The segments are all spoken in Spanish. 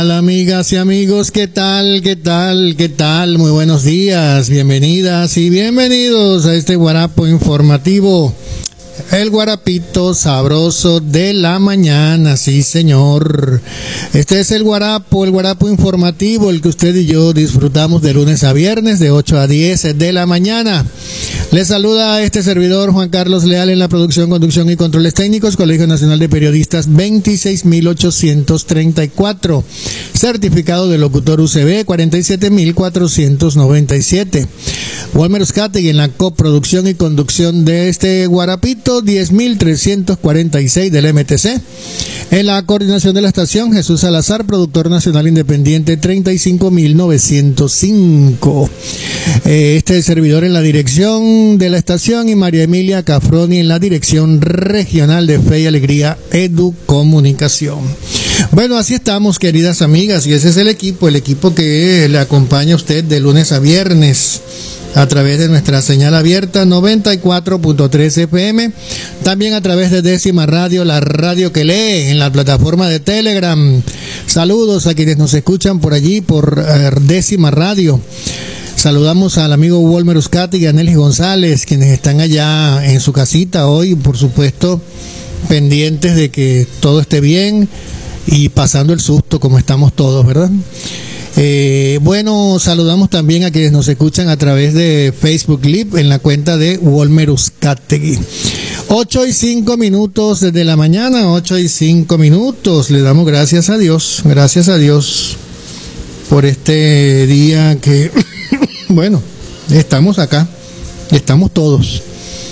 Hola amigas y amigos, ¿qué tal? ¿Qué tal? ¿Qué tal? Muy buenos días, bienvenidas y bienvenidos a este guarapo informativo, el guarapito sabroso de la mañana, sí señor. Este es el guarapo informativo, el que usted y yo disfrutamos de lunes a viernes de 8 a 10 de la mañana. Les saluda a este servidor Juan Carlos Leal en la producción, conducción y controles técnicos, Colegio Nacional de Periodistas 26834, certificado de locutor UCB 47497. Walmer Uzcategui en la coproducción y conducción de este guarapito 10346 del MTC. En la coordinación de la estación, Jesús Salazar, productor nacional independiente 35905. Este servidor en la dirección de la estación y María Emilia Cafroni en la dirección regional de Fe y Alegría Educomunicación. Bueno, así estamos, queridas amigas, y ese es el equipo que le acompaña a usted de lunes a viernes a través de nuestra señal abierta 94.3 FM, también a través de Décima Radio, la radio que lee, en la plataforma de Telegram. Saludos a quienes nos escuchan por allí, por Décima Radio. Saludamos al amigo Walmer Uzcategui y a Nelly González, quienes están allá en su casita hoy, por supuesto, pendientes de que todo esté bien y pasando el susto como estamos todos, ¿verdad? Bueno, saludamos también a quienes nos escuchan a través de Facebook Live en la cuenta de Walmer Uzcategui. 8:05 de la mañana, 8:05. Le damos gracias a Dios por este día que, bueno, estamos acá, estamos todos,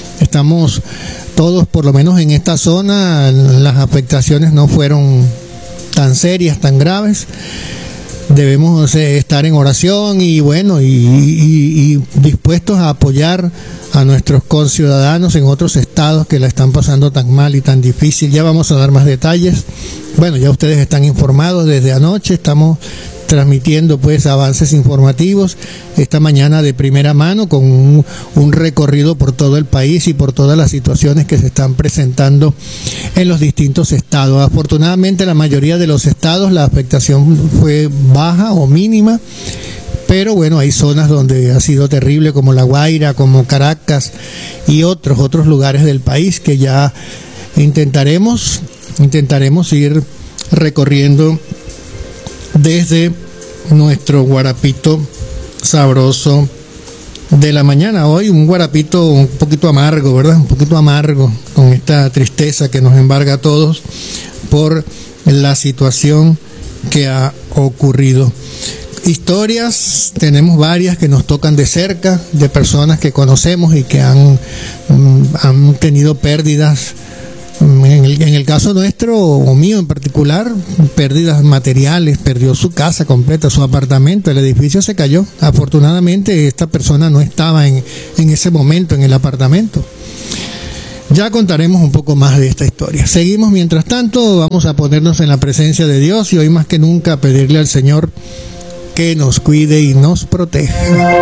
por lo menos en esta zona. Las afectaciones no fueron tan serias, tan graves. Debemos estar en oración y bueno, y dispuestos a apoyar a nuestros conciudadanos en otros estados que la están pasando tan mal y tan difícil. Ya vamos a dar más detalles. Bueno, ya ustedes están informados desde anoche, estamos transmitiendo pues avances informativos esta mañana de primera mano con un recorrido por todo el país y por todas las situaciones que se están presentando en los distintos estados. Afortunadamente la mayoría de los estados la afectación fue baja o mínima, pero bueno, hay zonas donde ha sido terrible, como La Guaira, como Caracas y otros lugares del país que ya intentaremos ir recorriendo desde nuestro guarapito sabroso de la mañana. Hoy un guarapito un poquito amargo, ¿verdad? Un poquito amargo, con esta tristeza que nos embarga a todos por la situación que ha ocurrido. Historias, tenemos varias que nos tocan de cerca, de personas que conocemos y que han tenido pérdidas. En el caso nuestro, o mío en particular, pérdidas materiales, perdió su casa completa, su apartamento, el edificio se cayó. Afortunadamente esta persona no estaba en ese momento en el apartamento. Ya contaremos un poco más de esta historia. Seguimos, mientras tanto, vamos a ponernos en la presencia de Dios y hoy más que nunca pedirle al Señor que nos cuide y nos proteja.